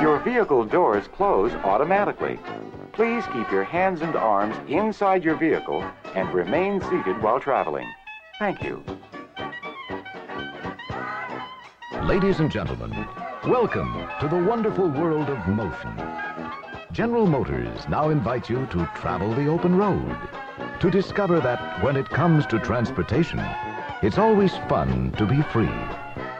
Your vehicle doors close automatically. Please keep your hands and arms inside your vehicle and remain seated while traveling. Thank you. Ladies and gentlemen, welcome to the wonderful world of motion. General Motors now invites you to travel the open road, to discover that when it comes to transportation, it's always fun to be free.